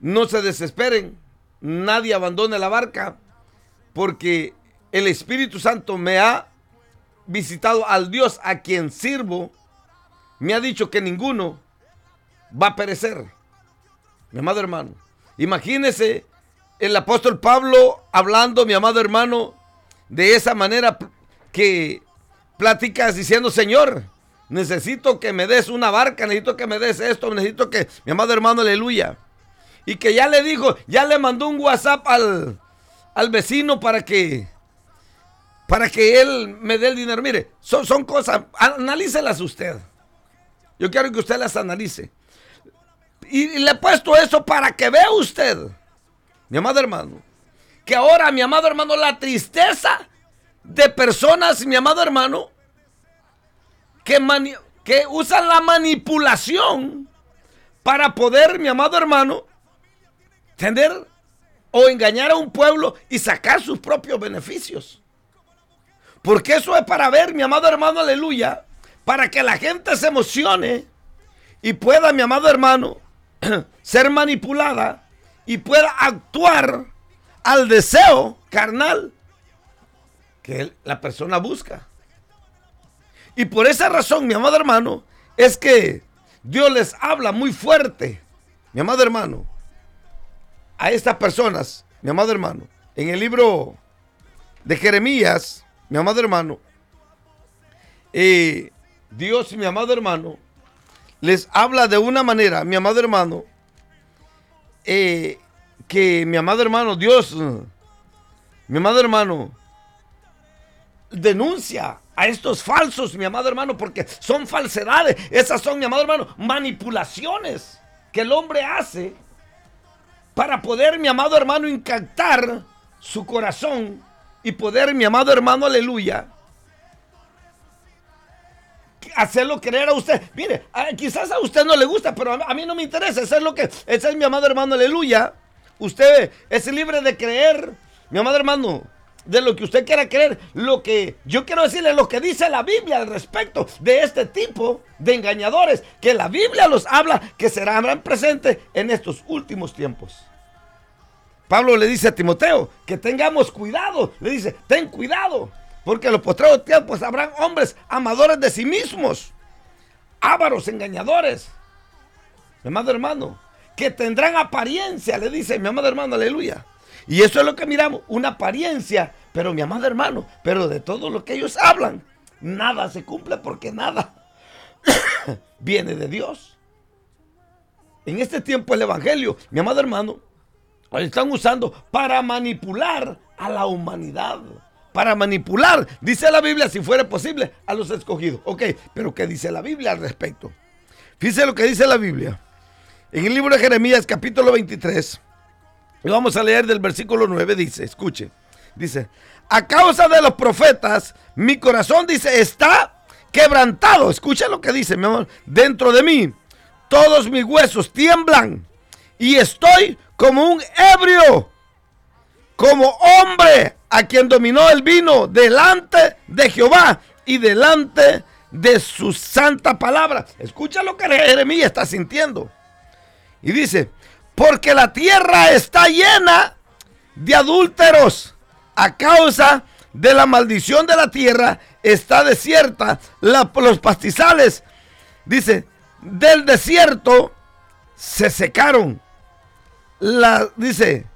no se desesperen, nadie abandone la barca, porque el Espíritu Santo me ha visitado, al Dios a quien sirvo, me ha dicho que ninguno va a perecer. Mi amado hermano, imagínese el apóstol Pablo hablando, mi amado hermano, de esa manera que platicas diciendo: Señor, necesito que me des una barca, necesito que me des esto, necesito que, mi amado hermano, aleluya. Y que ya le dijo, ya le mandó un WhatsApp al vecino para que él me dé el dinero. Mire, son cosas, analícelas usted. Yo quiero que usted las analice. Y le he puesto eso para que vea usted, mi amado hermano, que ahora, mi amado hermano, la tristeza de personas, mi amado hermano, que usan la manipulación para poder, mi amado hermano, tener o engañar a un pueblo y sacar sus propios beneficios. Porque eso es para ver, mi amado hermano, aleluya, para que la gente se emocione y pueda, mi amado hermano, ser manipulada y pueda actuar al deseo carnal que la persona busca. Y por esa razón, mi amado hermano, es que Dios les habla muy fuerte, mi amado hermano, a estas personas, mi amado hermano. En el libro de Jeremías, mi amado hermano, Dios, mi amado hermano, les habla de una manera, mi amado hermano, que mi amado hermano, Dios, mi amado hermano, denuncia a estos falsos, mi amado hermano, porque son falsedades. Esas son, mi amado hermano, manipulaciones que el hombre hace para poder, mi amado hermano, encantar su corazón y poder, mi amado hermano, aleluya, hacerlo creer a usted. Mire, quizás a usted no le gusta, pero a mí no me interesa. Eso es mi amado hermano, aleluya. Usted es libre de creer, mi amado hermano, de lo que usted quiera creer. Lo que yo quiero decirle, lo que dice la Biblia al respecto de este tipo de engañadores, que la Biblia los habla, que serán presentes en estos últimos tiempos. Pablo le dice a Timoteo que tengamos cuidado. Le dice: ten cuidado, porque en los postreros tiempos habrán hombres amadores de sí mismos, ávaros, engañadores, mi amado hermano, que tendrán apariencia, le dice, mi amado hermano, aleluya. Y eso es lo que miramos, una apariencia, pero mi amado hermano, pero de todo lo que ellos hablan, nada se cumple, porque nada viene de Dios. En este tiempo el evangelio, mi amado hermano, lo están usando para manipular a la humanidad. Para manipular, dice la Biblia, si fuera posible, a los escogidos. Ok, pero ¿qué dice la Biblia al respecto? Fíjese lo que dice la Biblia. En el libro de Jeremías, capítulo 23, y vamos a leer del versículo 9, dice, escuche, dice: a causa de los profetas, mi corazón, dice, está quebrantado. Escucha lo que dice, mi amor. Dentro de mí, todos mis huesos tiemblan y estoy como un ebrio, como hombre a quien dominó el vino, delante de Jehová y delante de su santa palabra. Escucha lo que Jeremías está sintiendo. Y dice: porque la tierra está llena de adúlteros. A causa de la maldición de la tierra está desierta. Los pastizales, dice, del desierto se secaron. Dice,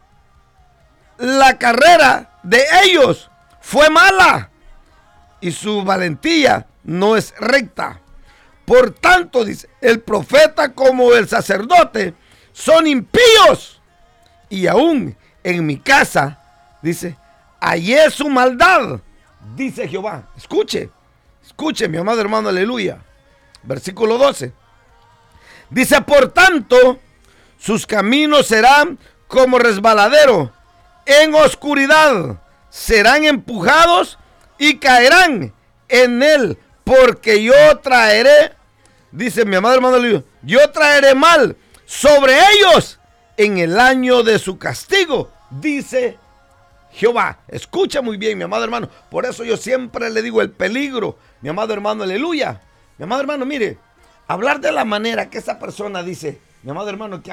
la carrera de ellos fue mala y su valentía no es recta. Por tanto, dice, el profeta como el sacerdote son impíos, y aún en mi casa, dice, hallé su maldad, dice Jehová. Escuche, mi amado hermano, aleluya. Versículo 12. Dice: por tanto, sus caminos serán como resbaladero, en oscuridad serán empujados y caerán en él, porque yo traeré, dice mi amado hermano, aleluya, yo traeré mal sobre ellos en el año de su castigo, dice Jehová. Escucha muy bien, mi amado hermano. Por eso yo siempre le digo el peligro, mi amado hermano, aleluya. Mi amado hermano, mire, hablar de la manera que esa persona dice, mi amado hermano, que